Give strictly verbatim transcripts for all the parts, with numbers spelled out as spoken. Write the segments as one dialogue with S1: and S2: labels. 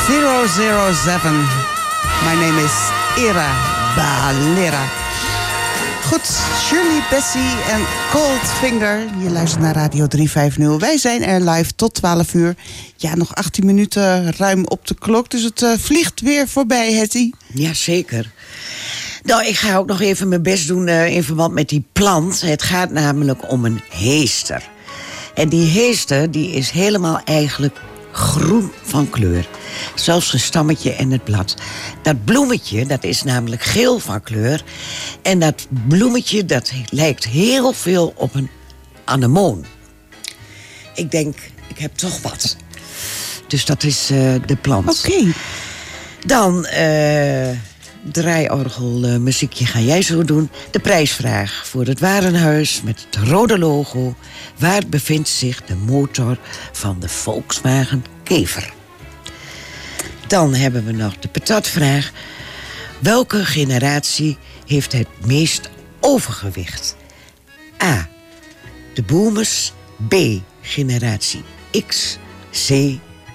S1: zero zero seven. My name is Ira Balera. Goed, Shirley Bassey en Goldfinger. Je luistert naar Radio driehonderdvijftig. Wij zijn er live tot twaalf uur. Ja, nog achttien minuten ruim op de klok. Dus het uh, vliegt weer voorbij, Hetty.
S2: Jazeker. Nou, ik ga ook nog even mijn best doen uh, in verband met die plant. Het gaat namelijk om een heester. En die heester die is helemaal eigenlijk groen van kleur. Zelfs een stammetje en het blad. Dat bloemetje, dat is namelijk geel van kleur. En dat bloemetje, dat lijkt heel veel op een anemoon. Ik denk, ik heb toch wat. Dus dat is uh, de plant.
S1: Oké. Okay.
S2: Dan, uh, draaiorgel uh, muziekje ga jij zo doen. De prijsvraag voor het warenhuis met het rode logo. Waar bevindt zich de motor van de Volkswagen Kever? Dan hebben we nog de patatvraag. Welke generatie heeft het meest overgewicht? A. De boomers. B. Generatie X. C.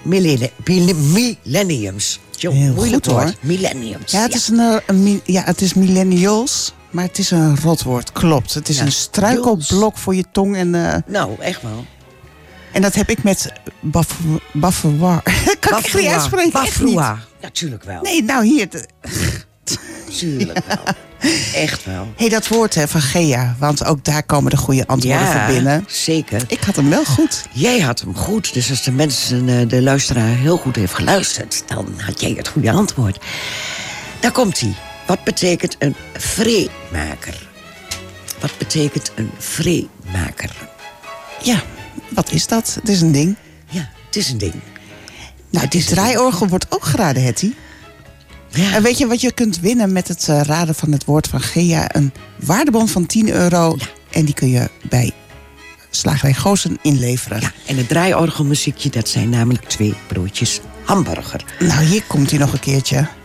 S2: Millenniums. Jo,
S1: heel
S2: moeilijk
S1: goed, hoor.
S2: woord. Millenniums.
S1: Ja, het is, een, een, ja, het is millennials, maar het is een rotwoord. Klopt. Het is ja, een struikelblok voor je tong. En, uh,
S2: nou, echt wel.
S1: En dat heb ik met Bavarois. Kan ik niet uitspreken?
S2: Bavarois. Natuurlijk wel.
S1: Nee, nou hier. De...
S2: Tuurlijk wel. Echt wel.
S1: Hé, hey, dat woord hè, van Gea. Want ook daar komen de goede antwoorden
S2: ja,
S1: voor binnen.
S2: Zeker.
S1: Ik had hem wel goed.
S2: Jij had hem goed. Dus als de mensen, de luisteraar heel goed heeft geluisterd, dan had jij het goede antwoord. Daar komt hij. Wat betekent een vreemaker? Wat betekent een vreemaker?
S1: Ja, wat is dat? Het is een ding.
S2: Ja, het is een ding.
S1: Nou, dit draaiorgel wordt ook geraden, Hetty. Ja. En weet je wat je kunt winnen met het uh, raden van het woord van Gea? Een waardebon van tien euro. Ja. En die kun je bij Slagerij Goosen inleveren.
S2: Ja, en het draaiorgelmuziekje, dat zijn namelijk twee broodjes hamburger.
S1: Nou, hier komt hij nog een keertje.